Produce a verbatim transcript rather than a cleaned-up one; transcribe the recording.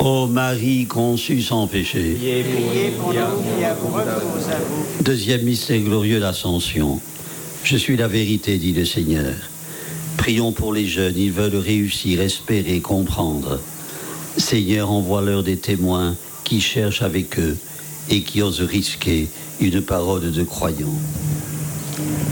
Ô Marie conçue sans péché. Priez pour nous qui avons recours à vous. Deuxième mystère glorieux, l'Ascension. Je suis la vérité, dit le Seigneur. Prions pour les jeunes, ils veulent réussir, espérer, comprendre. Seigneur, envoie-leur des témoins qui cherchent avec eux et qui osent risquer une parole de croyants.